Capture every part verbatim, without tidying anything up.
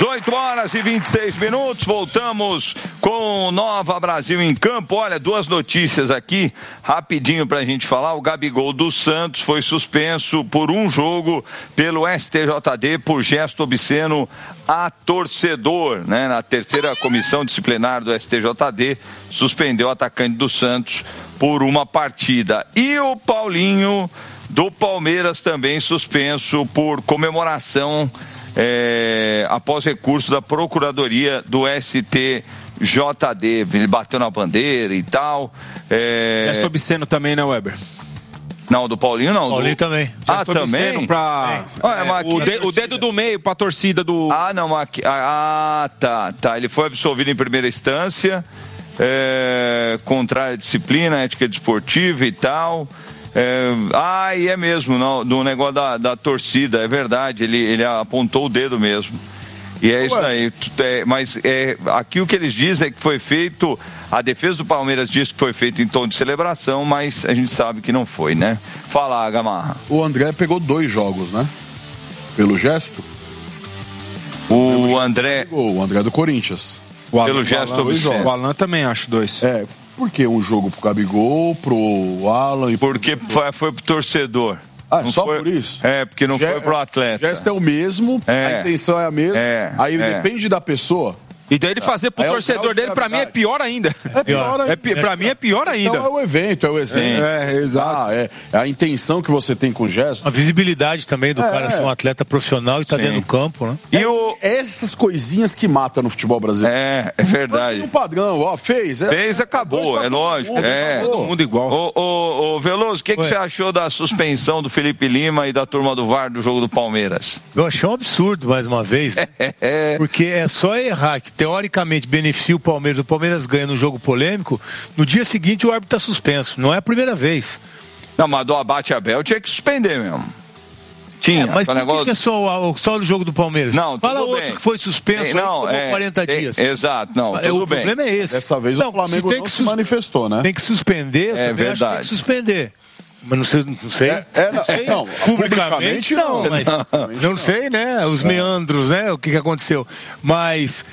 dezoito horas e vinte e seis minutos, voltamos com Nova Brasil em Campo. Olha, duas notícias aqui, rapidinho pra gente falar. O Gabigol do Santos foi suspenso por um jogo pelo S T J D por gesto obsceno a torcedor, né? Na terceira comissão disciplinar do S T J D, suspendeu o atacante do Santos por uma partida. E o Paulinho do Palmeiras também suspenso por comemoração É, após recurso da Procuradoria do S T J D. Ele bateu na bandeira e tal. É... Gesto obsceno também, né, Weber? Não, do Paulinho não. Paulinho do... também. Ah, Gesto também? Pra... É. É, mas... o, de, o dedo do meio pra torcida do... Ah, não. Mas... Ah, tá, tá. Ele foi absolvido em primeira instância, é... contrário à disciplina, ética desportiva e tal. É, ah, e é mesmo, não, do negócio da, da torcida, é verdade, ele, ele apontou o dedo mesmo. E é isso aí. É, mas é, aqui o que eles dizem é que foi feito, a defesa do Palmeiras diz que foi feito em tom de celebração, mas a gente sabe que não foi, né? Fala, Gamarra. O André pegou dois jogos, né? Pelo gesto. O, o André. Pegou, o André do Corinthians. O Alan, pelo gesto obsceno. O Alan também acho dois. É. Por que um jogo pro Gabigol, pro Alan e pro... Porque foi, foi pro torcedor. Ah, não só foi... por isso? É, porque não Ge... foi pro atleta. O gesto é o mesmo, é. a intenção é a mesma, é. aí é. depende da pessoa. E daí ele fazer pro aí torcedor é dele, pra mim é pior ainda. É pior ainda. É pi... Pra mim é pior ainda. Então é o evento, é o exemplo. É, é exato. Ah, é, é a intenção que você tem com o gesto. A visibilidade também do é, cara ser um atleta profissional e estar tá dentro do campo, né? E o... Essas coisinhas que matam no futebol brasileiro. É, é verdade. Um padrão, ó, fez. É, fez, acabou, é lógico. Mundo, é. Todo mundo igual. Ô, ô, ô Veloso, o que, que você achou da suspensão do Felipe Lima e da turma do V A R do jogo do Palmeiras? Eu achei um absurdo, mais uma vez, porque é só errar que, teoricamente, beneficia o Palmeiras, o Palmeiras ganha no jogo polêmico, no dia seguinte o árbitro está suspenso. Não é a primeira vez. Não, mas do Abate Abel tinha que suspender mesmo. Tinha. É, mas por negócio... que é só o, só o jogo do Palmeiras? Não, fala outro bem. que foi suspenso é, não, aí, é, quarenta dias. É, exato, não, é, tudo o bem. O problema é esse. Dessa vez não, o Flamengo se não se se manifestou, né? Tem que suspender, eu é também verdade. acho que tem que suspender. Mas não sei, não sei. É, é, não sei. Não, publicamente não, mas não sei, né? Os meandros, né? O que, que aconteceu. Mas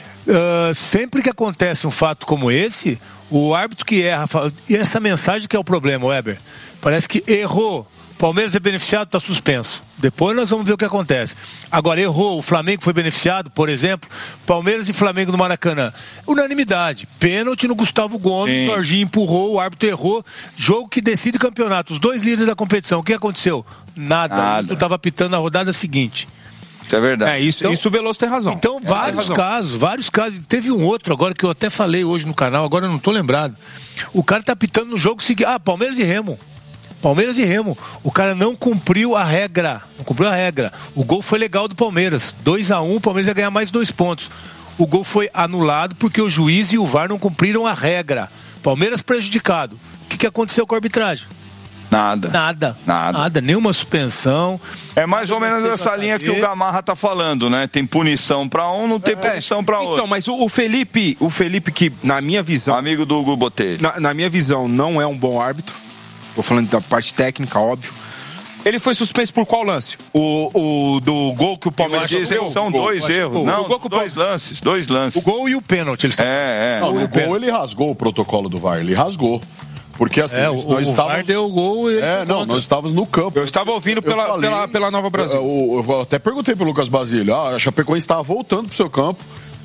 uh, sempre que acontece um fato como esse, o árbitro que erra, e essa mensagem que é o problema, Weber, parece que errou. Palmeiras é beneficiado, está suspenso. Depois nós vamos ver o que acontece. Agora, errou, o Flamengo foi beneficiado, por exemplo, Palmeiras e Flamengo no Maracanã. Unanimidade. Pênalti no Gustavo Gomes, Sim. o Jorginho empurrou, o árbitro errou. Jogo que decide campeonato. Os dois líderes da competição. O que aconteceu? Nada. Nada. O árbitro estava apitando na rodada seguinte. Isso é verdade. É, isso, Então, isso o Veloso tem razão. Então, é, vários casos, vários casos. Teve um outro agora que eu até falei hoje no canal, agora eu não estou lembrado. O cara está apitando no jogo seguinte. Ah, Palmeiras e Remo. Palmeiras e Remo, o cara não cumpriu a regra, não cumpriu a regra. O gol foi legal do Palmeiras, dois a um, o Palmeiras ia ganhar mais dois pontos. O gol foi anulado porque o juiz e o V A R não cumpriram a regra. Palmeiras prejudicado. O que, que aconteceu com a arbitragem? Nada. Nada. Nada. Nada, nenhuma suspensão. É mais ou menos essa linha que o Gamarra tá falando, né? Tem punição pra um, não tem é. punição pra outro. Então, mas o, o Felipe, o Felipe que, na minha visão... Amigo do Hugo Botelho. Na, na minha visão, não é um bom árbitro. Tô falando da parte técnica, óbvio. Ele foi suspenso por qual lance? O, o do gol que o Palmeiras sofreu? São dois erros. Não, o gol que o dois lances, dois lances. O gol e o pênalti. Eles é, é. Não, o gol ele rasgou o protocolo do V A R, ele rasgou. Porque assim, é, nós o, estávamos... o V A R deu o gol e ele É, não, contra. nós estávamos no campo. Eu estava ouvindo pela, falei, pela, pela Nova Brasil. Eu, eu, eu até perguntei pro Lucas Basílio, ah, a Chapecoense estava voltando pro seu campo.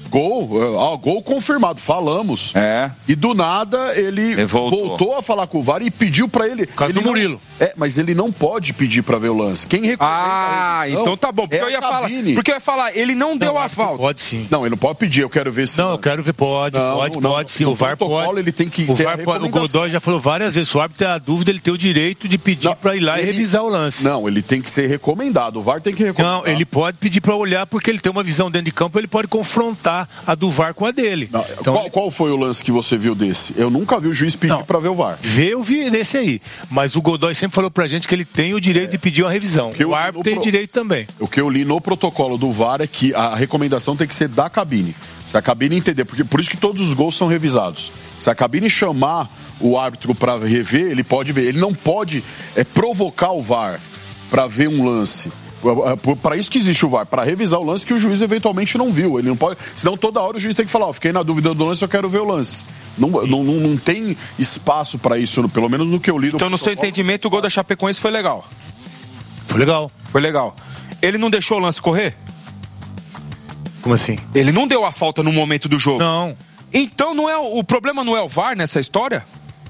Gol, ah, gol confirmado, falamos. É. E do nada ele, ele voltou. voltou a falar com o V A R e pediu pra ele. Por causa ele do Murilo. Não, é, mas ele não pode pedir pra ver o lance. Quem recomenda Ah, ele, não, então tá bom. Porque é eu ia falar. cabine. Porque eu ia falar, ele não, não deu a falta. Pode sim. Não, ele não pode pedir, eu quero ver se. Não, eu quero ver, pode, Não, pode, não, pode sim. no O V A R protocolo, pode. ele tem que o ter V A a R pode. O recomendação. Godoy já falou várias vezes, se o árbitro tem a dúvida, ele tem o direito de pedir Não, pra ir lá ele- e revisar o lance. Não, ele tem que ser recomendado. O V A R tem que recomendar. Não, ele pode pedir pra olhar porque ele tem uma visão dentro de campo, ele pode confrontar a do V A R com a dele. Não, Então, qual, qual foi o lance que você viu desse? Eu nunca vi o juiz pedir Não. pra ver o V A R. Ver, eu vi nesse aí. Mas o Godoy sempre falou pra gente que ele tem o direito de pedir uma revisão. Que eu- O árbitro no tem pro- direito também. O que eu li no protocolo do V A R é que a recomendação tem que ser da cabine. Se a cabine entender, porque por isso que todos os gols são revisados. Se a cabine chamar o árbitro para rever, ele pode ver. Ele não pode é, provocar o V A R para ver um lance. Para isso que existe o V A R, para revisar o lance que o juiz eventualmente não viu. Ele não pode, senão toda hora o juiz tem que falar, ó, fiquei na dúvida do lance, eu quero ver o lance. Não, não, não, não tem espaço para isso, pelo menos no que eu li. Então, no seu entendimento, o gol da Chapecoense foi legal? Foi legal. Foi legal. Ele não deixou o lance correr? Como assim? Ele não deu a falta no momento do jogo? Não. Então não é, o problema não é o V A R nessa história?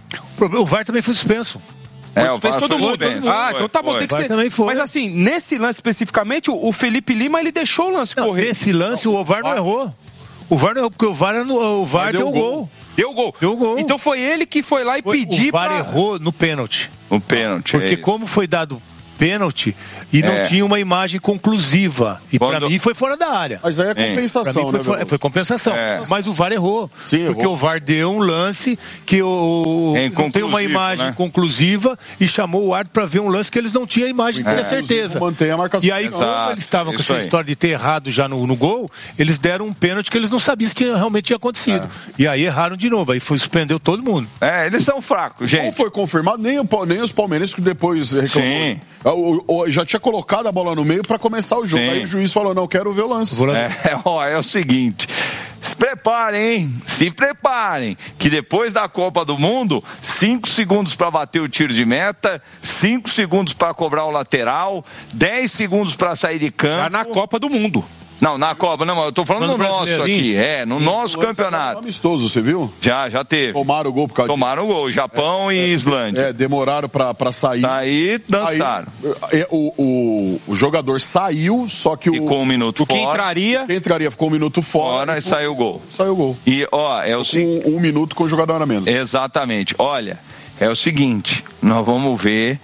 O V A R também foi suspenso. É, o fez todo mundo. suspenso. Ah, Foi, então tá bom, foi. tem que Vai ser. também foi. Mas assim, nesse lance especificamente, o Felipe Lima, ele deixou o lance Não, correr. nesse lance, o V A R não errou. O V A R não errou, porque o V A R, o V A R deu o gol. Deu gol. Deu gol. Então foi ele que foi lá e Foi, pediu o V A R pra... errou no pênalti. O pênalti. Porque é como foi dado pênalti e não É. tinha uma imagem conclusiva. E Quando- pra mim foi fora da área. Mas aí é Pra compensação, mim foi, né, fora- Veloso? foi compensação. É. Mas o V A R errou. Sim, porque errou. o V A R deu um lance que o, É não tem uma inconclusivo, imagem né? conclusiva e chamou o árbitro para ver um lance que eles não tinham a imagem, É. tinha certeza. Mantém a marcação. E aí, Exato, como eles estavam com isso essa aí. história de ter errado já no, no gol, eles deram um pênalti que eles não sabiam se tinha, realmente tinha acontecido. E aí erraram de novo. Aí foi, suspendeu todo mundo. É, eles são fracos, Não gente. foi confirmado, nem, o, nem os palmeirenses que depois reclamou. Sim. O, o, já tinha colocado a bola no meio para começar o jogo. Sim. Aí o juiz falou, não, quero ver o lance. Vou lá- É, ó, é o seguinte, se preparem, hein? Se preparem, que depois da Copa do Mundo, cinco segundos para bater o tiro de meta, cinco segundos para cobrar o lateral, dez segundos para sair de campo. Já na Copa do Mundo. Não, na Copa, não, eu tô falando Mas no no nosso brasileiro, aqui, sim. é, no nosso O lance era campeonato. amistoso, você viu? Já, já teve. Tomaram o gol por causa Tomaram o gol, Japão e Islândia. É, demoraram pra, pra sair. Aí dançaram. Aí, é, o, o, o jogador saiu, só que o. Ficou um minuto O que fora. entraria... Quem entraria ficou um minuto fora. Fora e saiu o gol. Saiu o gol. E, ó, é o seguinte. Com um minuto com o jogador a menos. Exatamente. Olha, é o seguinte, nós vamos ver.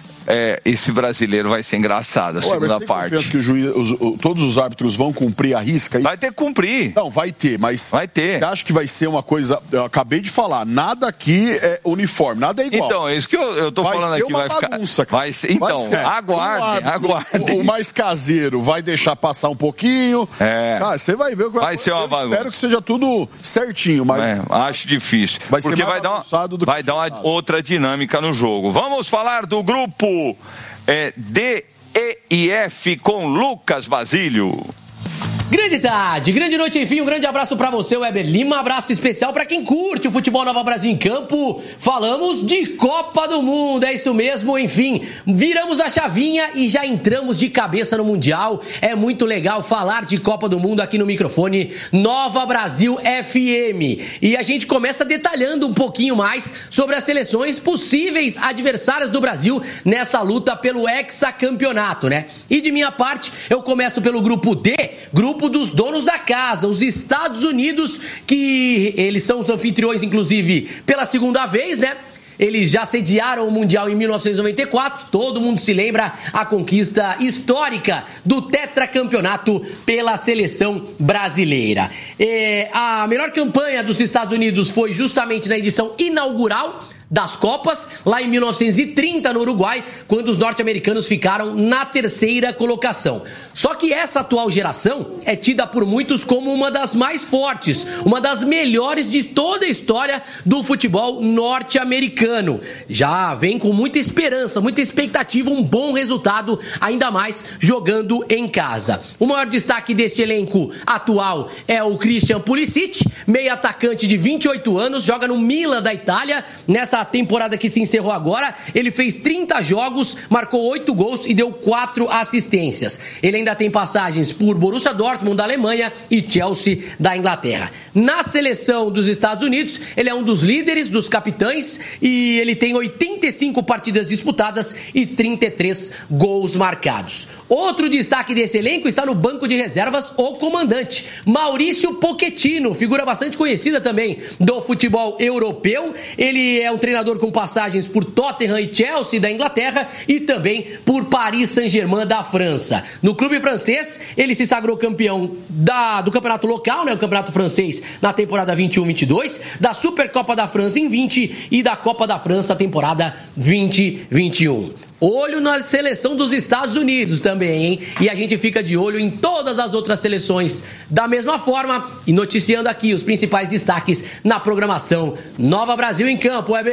É, esse brasileiro vai ser engraçado, a Ué, mas segunda tem parte. confiança que o juiz, os- o- todos os árbitros vão cumprir a risca? Vai ter que cumprir. Não, vai ter, mas. Vai ter. Você acha que vai ser uma coisa. Eu acabei de falar, nada aqui é uniforme, nada é igual. Então, é isso que eu, eu tô vai falando ser aqui. uma Vai ficar. bagunça, cara. Vai ser, então, Vai ser. aguardem, O árbitro, aguardem. O, o mais caseiro vai deixar passar um pouquinho. É. Cara, você vai ver o que Vai ser uma eu bagunça. Espero que seja tudo certinho, mas. É, acho difícil. Vai ser porque mais vai dar, bagunçado uma, do que vai dar uma bagunçado. outra dinâmica no jogo. Vamos falar do grupo é, D, E e F com Lucas Basílio. Grande tarde, grande noite, enfim, um grande abraço pra você, Weber Lima, um abraço especial pra quem curte o futebol Nova Brasil em campo. Falamos de Copa do Mundo, é isso mesmo, enfim, viramos a chavinha e já entramos de cabeça no Mundial. É muito legal falar de Copa do Mundo aqui no microfone Nova Brasil F M. E a gente começa detalhando um pouquinho mais sobre as seleções possíveis adversárias do Brasil nessa luta pelo hexacampeonato, né? E de minha parte, eu começo pelo grupo D, grupo dos donos da casa, os Estados Unidos, que eles são os anfitriões, inclusive, pela segunda vez, né? Eles já sediaram o Mundial em mil novecentos e noventa e quatro, todo mundo se lembra a conquista histórica do tetracampeonato pela seleção brasileira. É, a melhor campanha dos Estados Unidos foi justamente na edição inaugural das Copas, lá em mil novecentos e trinta, no Uruguai, quando os norte-americanos ficaram na terceira colocação. Só que essa atual geração é tida por muitos como uma das mais fortes, uma das melhores de toda a história do futebol norte-americano. Já vem com muita esperança, muita expectativa, um bom resultado, ainda mais jogando em casa. O maior destaque deste elenco atual é o Christian Pulisic, meio atacante de vinte e oito anos, joga no Milan da Itália. Nessa temporada que se encerrou agora, ele fez trinta jogos, marcou oito gols e deu quatro assistências. Ele ainda tem passagens por Borussia Dortmund da Alemanha e Chelsea da Inglaterra. Na seleção dos Estados Unidos, ele é um dos líderes, dos capitães, e ele tem oitenta e cinco partidas disputadas e trinta e três gols marcados. Outro destaque desse elenco está no banco de reservas, o comandante Maurício Pochettino, figura bastante conhecida também do futebol europeu. Ele é um treinador com passagens por Tottenham e Chelsea da Inglaterra e também por Paris Saint-Germain da França. No clube francês, ele se sagrou campeão da, do campeonato local, né, o campeonato francês, na temporada vinte e um vinte e dois, da Supercopa da França em vinte e da Copa da França, temporada vinte vinte e um. Olho na seleção dos Estados Unidos também, hein? E a gente fica de olho em todas as outras seleções da mesma forma e noticiando aqui os principais destaques na programação Nova Brasil em Campo, Weber.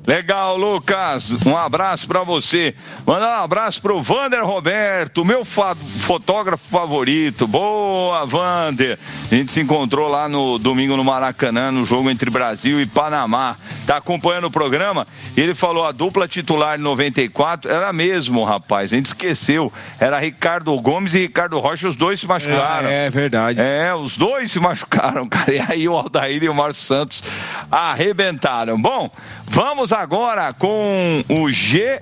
Legal, Lucas. Um abraço pra você. Mandar um abraço pro Vander Roberto, meu fa- fotógrafo favorito. Boa, Vander. A gente se encontrou lá no domingo no Maracanã, no jogo entre Brasil e Panamá. Tá acompanhando o programa? E ele falou, a dupla titular em noventa e quatro era mesmo, rapaz. A gente esqueceu. Era Ricardo Gomes e Ricardo Rocha, os dois se machucaram. É, é verdade. É, os dois se machucaram, cara. E aí o Aldair e o Márcio Santos arrebentaram. Bom, vamos agora com o G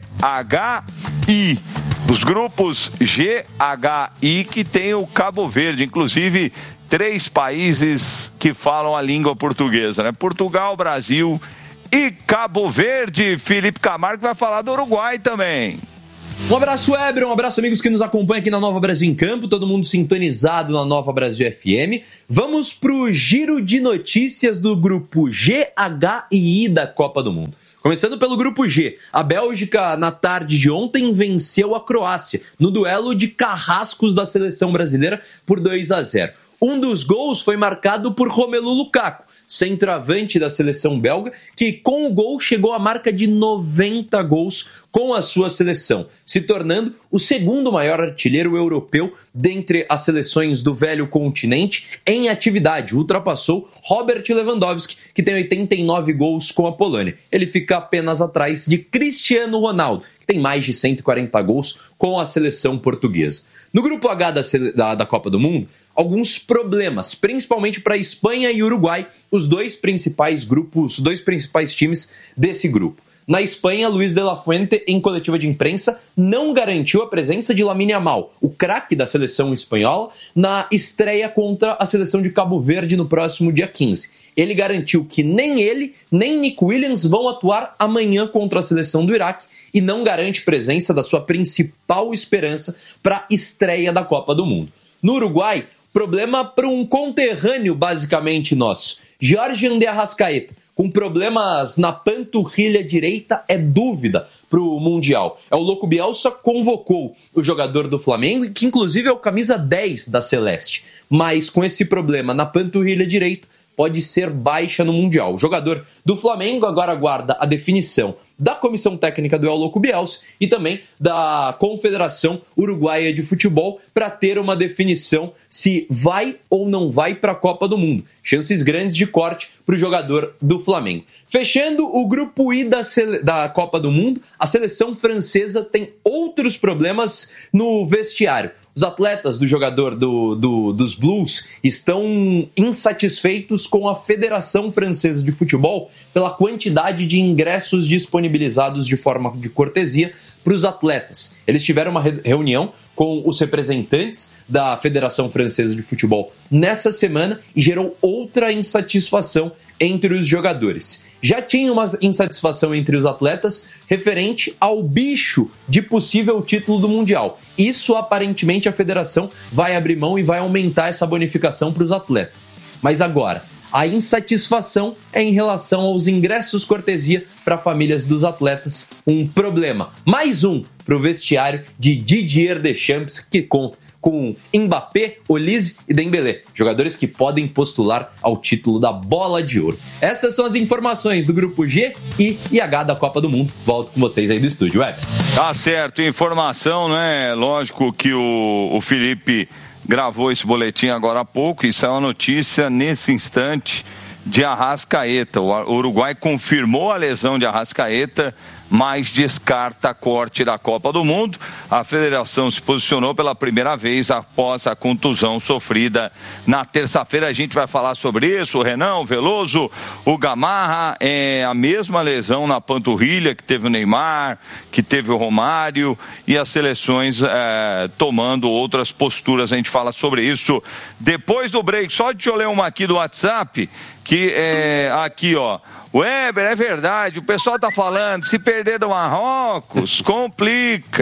H I. Os grupos G H I que tem o Cabo Verde, inclusive três países que falam a língua portuguesa, né? Portugal, Brasil e Cabo Verde. Felipe Camargo vai falar do Uruguai também. Um abraço, Weber, um abraço, amigos que nos acompanham aqui na Nova Brasil em Campo, todo mundo sintonizado na Nova Brasil F M. Vamos pro giro de notícias do grupo G H I da Copa do Mundo. Começando pelo grupo G, a Bélgica, na tarde de ontem, venceu a Croácia no duelo de carrascos da seleção brasileira por dois a zero. Um dos gols foi marcado por Romelu Lukaku, centroavante da seleção belga, que com o gol chegou à marca de noventa gols com a sua seleção, se tornando o segundo maior artilheiro europeu dentre as seleções do velho continente em atividade. Ultrapassou Robert Lewandowski, que tem oitenta e nove gols com a Polônia. Ele fica apenas atrás de Cristiano Ronaldo, que tem mais de cento e quarenta gols com a seleção portuguesa. No grupo H da, da, da Copa do Mundo, alguns problemas, principalmente para Espanha e Uruguai, os dois principais grupos, os dois principais times desse grupo. Na Espanha, Luis de la Fuente, em coletiva de imprensa, não garantiu a presença de Lamine Yamal, o craque da seleção espanhola, na estreia contra a seleção de Cabo Verde no próximo dia quinze. Ele garantiu que nem ele, nem Nico Williams vão atuar amanhã contra a seleção do Iraque e não garante presença da sua principal esperança para a estreia da Copa do Mundo. No Uruguai, problema para um conterrâneo basicamente nosso, Georgian de Arrascaeta, com problemas na panturrilha direita, é dúvida para o Mundial. É o Louco Bielsa convocou o jogador do Flamengo, que inclusive é o camisa dez da Celeste, mas com esse problema na panturrilha direita, pode ser baixa no Mundial. O jogador do Flamengo agora aguarda a definição da Comissão Técnica do El Louco Bielsa e também da Confederação Uruguaia de Futebol para ter uma definição se vai ou não vai para a Copa do Mundo. Chances grandes de corte para o jogador do Flamengo. Fechando o grupo I da, sele... da Copa do Mundo, a seleção francesa tem outros problemas no vestiário. Os atletas do jogador do, do, dos Blues estão insatisfeitos com a Federação Francesa de Futebol pela quantidade de ingressos disponibilizados de forma de cortesia para os atletas. Eles tiveram uma reunião com os representantes da Federação Francesa de Futebol nessa semana e gerou outra insatisfação entre os jogadores. Já tinha uma insatisfação entre os atletas referente ao bicho de possível título do Mundial. Isso, aparentemente, a federação vai abrir mão e vai aumentar essa bonificação para os atletas. Mas agora, a insatisfação é em relação aos ingressos cortesia para famílias dos atletas. Um problema, mais um, para o vestiário de Didier Deschamps, que conta com Mbappé, Olise e Dembélé, jogadores que podem postular ao título da Bola de Ouro. Essas são as informações do grupo G, I e H da Copa do Mundo. Volto com vocês aí do estúdio, Web. Tá certo, informação, né? Lógico que o, o Felipe gravou esse boletim agora há pouco, isso é uma notícia nesse instante de Arrascaeta. O Uruguai confirmou a lesão de Arrascaeta, mas descarta a corte da Copa do Mundo. A federação se posicionou pela primeira vez após a contusão sofrida na terça-feira. A gente vai falar sobre isso. O Renan, o Veloso, o Gamarra, é a mesma lesão na panturrilha que teve o Neymar, que teve o Romário, e as seleções é, tomando outras posturas. A gente fala sobre isso depois do break. Só deixa eu ler uma aqui do WhatsApp, que é aqui, ó. Weber, é verdade, o pessoal tá falando, se perder do Marrocos, complica.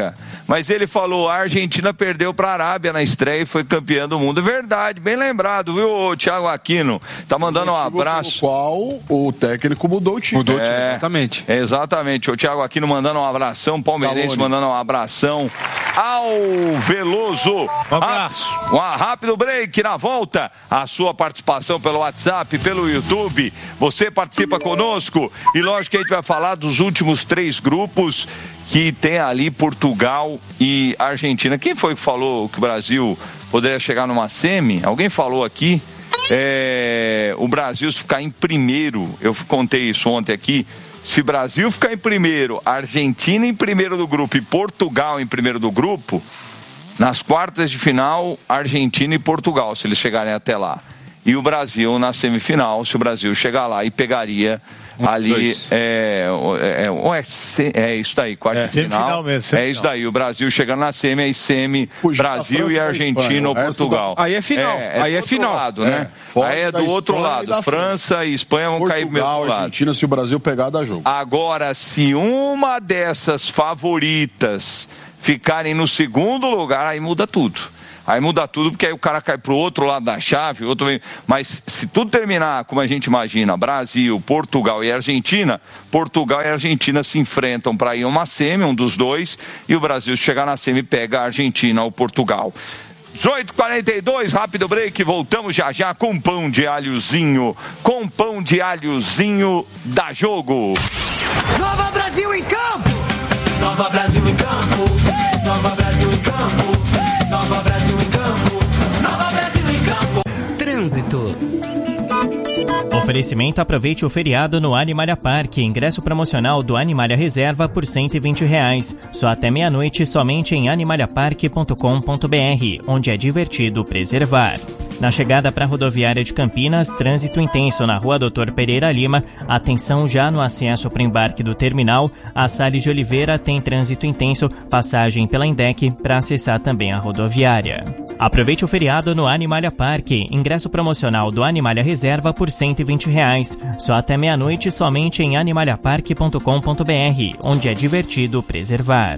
Mas ele falou, a Argentina perdeu para a Arábia na estreia e foi campeã do mundo. Verdade, bem lembrado, viu, Thiago Aquino? Tá mandando um abraço. Pelo qual o técnico mudou o time. Mudou o time, É, exatamente. Exatamente. O Thiago Aquino mandando um abração, palmeirense Scaloni. mandando um abração ao Veloso. Um abraço. Ah, um rápido break na volta. A sua participação pelo WhatsApp, pelo YouTube. Você participa conosco e lógico que a gente vai falar dos últimos três grupos que tem ali Portugal e Argentina. Quem foi que falou que o Brasil poderia chegar numa semi? Alguém falou aqui. É, o Brasil se ficar em primeiro, eu contei isso ontem aqui, se o Brasil ficar em primeiro, Argentina em primeiro do grupo e Portugal em primeiro do grupo, nas quartas de final, Argentina e Portugal, se eles chegarem até lá. E o Brasil na semifinal, se o Brasil chegar lá e pegaria um, ali, é, é, é, é, é isso daí, quarta É, de final, semifinal mesmo, semifinal. é isso daí, o Brasil chegando na semi, aí semi, Fugir da Brasil França e e da Argentina Espanha, ou o resto Portugal. da- Aí é final, é, aí do é outro final. lado, É, né? fora Aí é da do outro Espanha e lado, da França e Espanha vão cair do mesmo Portugal, lado. Argentina, se o Brasil pegar, dá jogo. Agora, se uma dessas favoritas ficarem no segundo lugar, aí muda tudo. Aí muda tudo, porque aí o cara cai pro outro lado da chave, outro vem. Mas se tudo terminar como a gente imagina, Brasil, Portugal e Argentina, Portugal e Argentina se enfrentam para ir uma semi, um dos dois, e o Brasil, se chegar na semi, pega a Argentina ou Portugal. dezoito e quarenta e dois, rápido break, voltamos já já com pão de alhozinho, com pão de alhozinho da Jogo. Nova Brasil em campo! Nova Brasil em campo! Nova Brasil em campo! Nova Brasil em campo! Nova Brasil em campo! Trânsito. Oferecimento: aproveite o feriado no Animalia Park. Ingresso promocional do Animalia Reserva por cento e vinte reais. Só até meia-noite, somente em animalia park ponto com ponto b r, onde é divertido preservar. Na chegada para a rodoviária de Campinas, trânsito intenso na rua Doutor Pereira Lima. Atenção já no acesso para o embarque do terminal. A Salles de Oliveira tem trânsito intenso, passagem pela Indec para acessar também a rodoviária. Aproveite o feriado no Animalia Park. Ingresso promocional do Animalia Reserva por cento e vinte reais. Só até meia-noite, somente em animalia park ponto com ponto b r, onde é divertido preservar.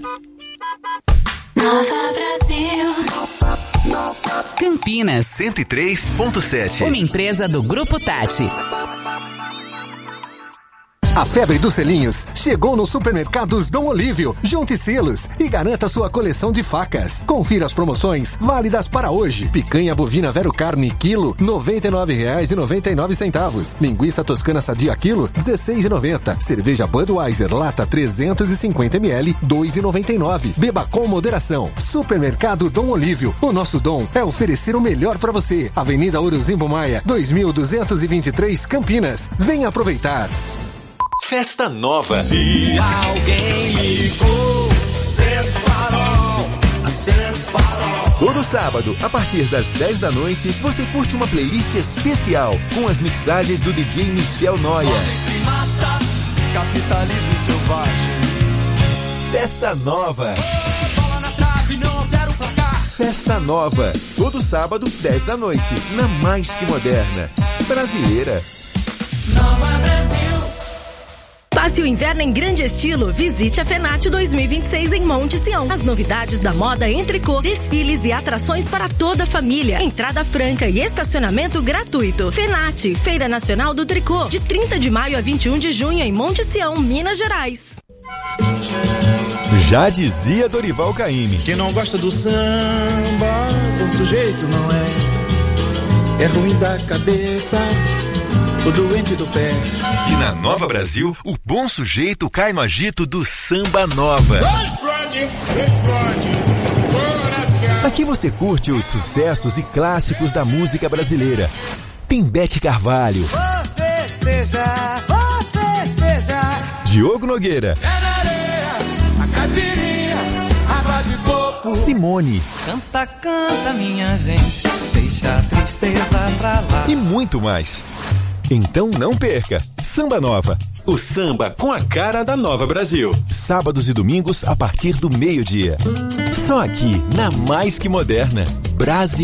Nova Brasil. Campinas cento e três ponto sete. Uma empresa do Grupo Tati. A febre dos selinhos chegou nos supermercados Dom Olívio. Junte selos e garanta sua coleção de facas. Confira as promoções válidas para hoje. Picanha bovina Vero Carne, quilo, noventa e nove reais e noventa e nove centavos. Linguiça toscana sadia, quilo, dezesseis reais e noventa centavos. Cerveja Budweiser, lata trezentos e cinquenta mililitros, dois reais e noventa e nove centavos. Beba com moderação. Supermercado Dom Olívio. O nosso dom é oferecer o melhor para você. Avenida Uruzimbo Maia, dois mil duzentos e vinte e três, Campinas. Venha aproveitar. Festa Nova. Se alguém ligou, acende o farol, acende o farol. Todo sábado, a partir das dez da noite, você curte uma playlist especial com as mixagens do D J Michel Noia. Que mata, capitalismo selvagem. Festa Nova. Oh, bola na trave, não altera o placar. Festa Nova. Todo sábado, dez da noite, na Mais Que Moderna. Brasileira. Nova Brasil. Passe o inverno em grande estilo. Visite a FENAT dois mil e vinte e seis em Monte Sião. As novidades da moda em tricô, desfiles e atrações para toda a família. Entrada franca e estacionamento gratuito. FENAT, Feira Nacional do Tricô, de trinta de maio a vinte e um de junho em Monte Sião, Minas Gerais. Já dizia Dorival Caymmi. Quem não gosta do samba, bom sujeito não é. É ruim da cabeça, o doente do pé. E na Nova Brasil, o bom sujeito cai no agito do Samba Nova. Explode, explode, coração. Aqui você curte os sucessos e clássicos da música brasileira. Tem Bete Carvalho. Vou festejar, vou festejar. Diogo Nogueira. É na areia, a caipirinha, água de coco. Simone. Canta, canta, minha gente, deixa a tristeza pra lá. E muito mais. Então não perca. Samba Nova. O samba com a cara da Nova Brasil. Sábados e domingos a partir do meio-dia. Só aqui na Mais Que Moderna. Brasil.